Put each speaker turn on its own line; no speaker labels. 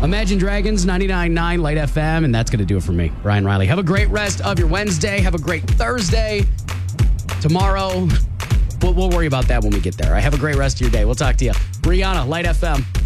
Imagine Dragons, 99.9 Light FM, and that's going to do it for me, Ryan Riley. Have a great rest of your Wednesday. Have a great Thursday. Tomorrow, we'll worry about that when we get there. Have a great rest of your day. We'll talk to you. Brianna, Light FM.